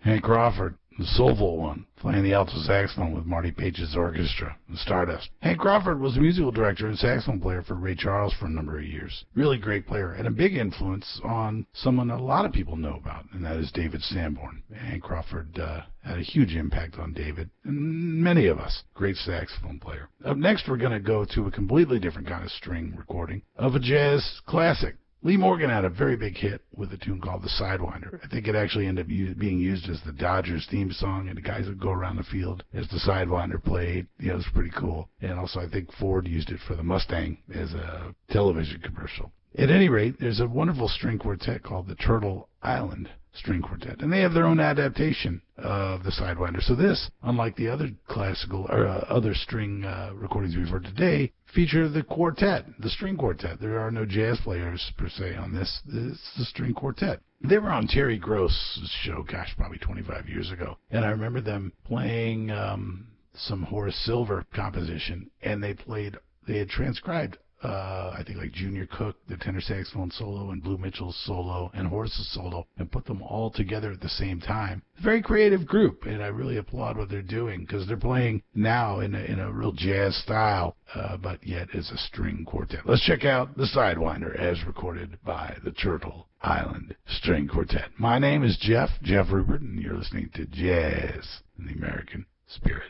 Hank Crawford, the soulful one, playing the alto saxophone with Marty Page's orchestra in Stardust. Hank Crawford was a musical director and saxophone player for Ray Charles for a number of years. Really great player and a big influence on someone a lot of people know about, and that is David Sanborn. Hank Crawford had a huge impact on David and many of us. Great saxophone player. Up next, we're going to go to a completely different kind of string recording of a jazz classic. Lee Morgan had a very big hit with a tune called The Sidewinder. I think it actually ended up being used as the Dodgers theme song, and the guys would go around the field as the Sidewinder played. You know, it was pretty cool. And also I think Ford used it for the Mustang as a television commercial. At any rate, there's a wonderful string quartet called the Turtle Island String Quartet, and they have their own adaptation of the Sidewinder. So this, unlike the other classical or other string recordings we've heard today, feature the quartet, the string quartet. There are no jazz players per se on this. This is the string quartet. They were on Terry Gross's show, gosh, probably 25 years ago, and I remember them playing some Horace Silver composition, and they had transcribed I think like Junior Cook, the tenor saxophone solo, and Blue Mitchell's solo, and Horace's solo, and put them all together at the same time. Very creative group, and I really applaud what they're doing, because they're playing now in a real jazz style, but yet as a string quartet. Let's check out the Sidewinder as recorded by the Turtle Island String Quartet. My name is Jeff Rupert, and you're listening to Jazz in the American Spirit.